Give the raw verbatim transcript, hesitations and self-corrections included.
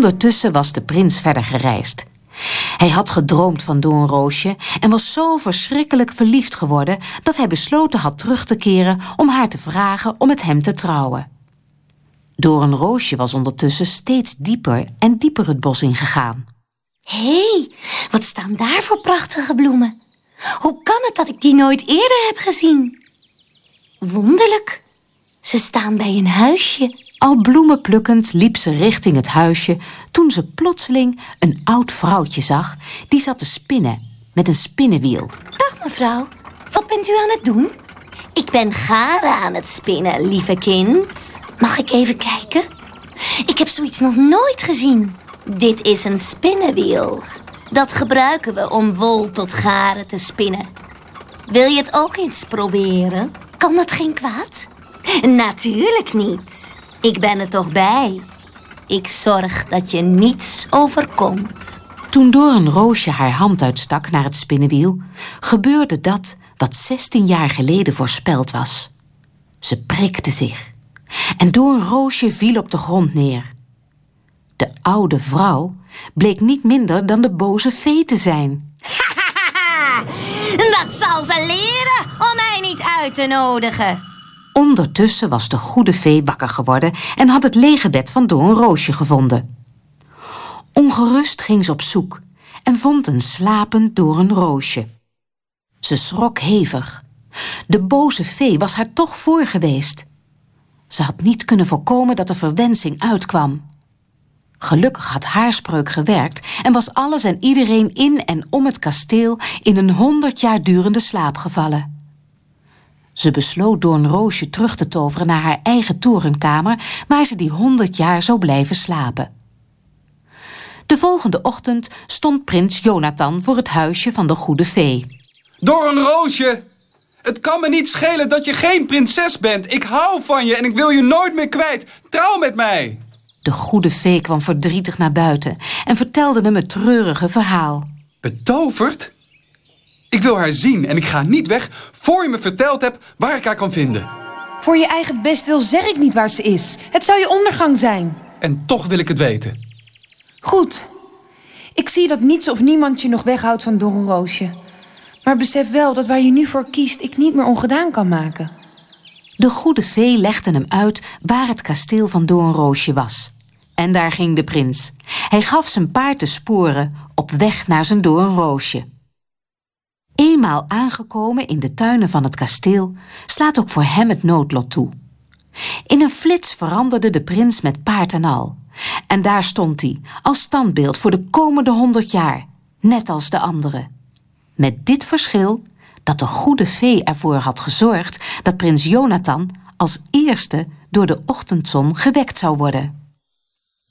Ondertussen was de prins verder gereisd. Hij had gedroomd van Doornroosje en was zo verschrikkelijk verliefd geworden dat hij besloten had terug te keren om haar te vragen om met hem te trouwen. Doornroosje was ondertussen steeds dieper en dieper het bos ingegaan. Hé, hey, wat staan daar voor prachtige bloemen? Hoe kan het dat ik die nooit eerder heb gezien? Wonderlijk, ze staan bij een huisje. Al bloemen plukkend liep ze richting het huisje toen ze plotseling een oud vrouwtje zag die zat te spinnen met een spinnenwiel. Dag mevrouw, wat bent u aan het doen? Ik ben garen aan het spinnen, lieve kind. Mag ik even kijken? Ik heb zoiets nog nooit gezien. Dit is een spinnenwiel. Dat gebruiken we om wol tot garen te spinnen. Wil je het ook eens proberen? Kan dat geen kwaad? Natuurlijk niet. Ik ben er toch bij. Ik zorg dat je niets overkomt. Toen Doornroosje haar hand uitstak naar het spinnenwiel, gebeurde dat wat zestien jaar geleden voorspeld was. Ze prikte zich en Doornroosje viel op de grond neer. De oude vrouw bleek niet minder dan de boze fee te zijn. Dat zal ze leren om mij niet uit te nodigen. Ondertussen was de goede fee wakker geworden en had het lege bed van Doornroosje gevonden. Ongerust ging ze op zoek en vond een slapend Doornroosje. Ze schrok hevig. De boze fee was haar toch voor geweest. Ze had niet kunnen voorkomen dat de verwensing uitkwam. Gelukkig had haar spreuk gewerkt en was alles en iedereen in en om het kasteel in een honderd jaar durende slaap gevallen. Ze besloot Doornroosje terug te toveren naar haar eigen torenkamer, waar ze die honderd jaar zou blijven slapen. De volgende ochtend stond prins Jonathan voor het huisje van de goede fee. Doornroosje, het kan me niet schelen dat je geen prinses bent. Ik hou van je en ik wil je nooit meer kwijt. Trouw met mij. De goede fee kwam verdrietig naar buiten en vertelde hem het treurige verhaal. Betoverd? Ik wil haar zien en ik ga niet weg voor je me verteld hebt waar ik haar kan vinden. Voor je eigen bestwil zeg ik niet waar ze is. Het zou je ondergang zijn. En toch wil ik het weten. Goed. Ik zie dat niets of niemand je nog weghoudt van Doornroosje. Maar besef wel dat waar je nu voor kiest ik niet meer ongedaan kan maken. De goede fee legde hem uit waar het kasteel van Doornroosje was. En daar ging de prins. Hij gaf zijn paard de sporen op weg naar zijn Doornroosje. Eenmaal aangekomen in de tuinen van het kasteel slaat ook voor hem het noodlot toe. In een flits veranderde de prins met paard en al. En daar stond hij, als standbeeld voor de komende honderd jaar, net als de anderen. Met dit verschil dat de goede fee ervoor had gezorgd dat prins Jonathan als eerste door de ochtendzon gewekt zou worden.